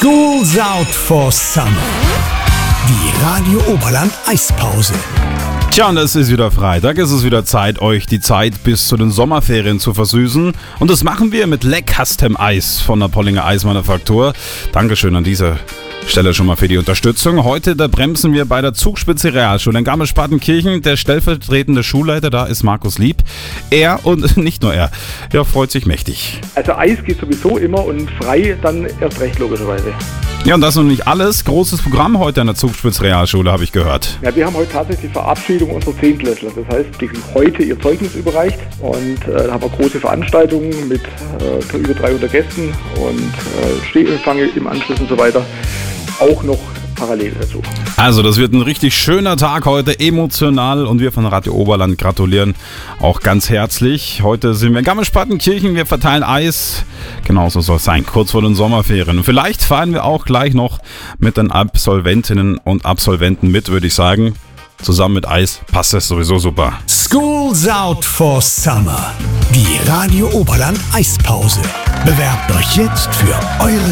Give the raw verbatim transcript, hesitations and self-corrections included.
School's out for summer. Die Radio Oberland Eispause. Tja, und es ist wieder Freitag, es ist wieder Zeit, euch die Zeit bis zu den Sommerferien zu versüßen. Und das machen wir mit leckerstem Eis von der Pollinger Eismanufaktur. Dankeschön an dieser Stelle schon mal für die Unterstützung. Heute, da bremsen wir bei der Zugspitze Realschule in Garmisch-Partenkirchen. Der stellvertretende Schulleiter da ist Markus Lieb. Er und nicht nur er, er freut sich mächtig. Also Eis geht sowieso immer und frei dann erst recht logischerweise. Ja, und das noch nicht alles. Großes Programm heute an der Zugspitze Realschule, habe ich gehört. Ja, wir haben heute tatsächlich die Verabschiedung unserer Zehntklässler. Das heißt, die kriegen heute ihr Zeugnis überreicht und äh, da haben wir große Veranstaltungen mit äh, über dreihundert Gästen und äh, Stehempfange im Anschluss und so weiter. Auch noch parallel dazu. Also das wird ein richtig schöner Tag heute, emotional, und wir von Radio Oberland gratulieren auch ganz herzlich. Heute sind wir in Garmisch-Partenkirchen, wir verteilen Eis, genauso soll es sein, kurz vor den Sommerferien. Und vielleicht fahren wir auch gleich noch mit den Absolventinnen und Absolventen mit, würde ich sagen. Zusammen mit Eis passt das sowieso super. School's out for summer. Die Radio Oberland Eispause. Bewerbt euch jetzt für eure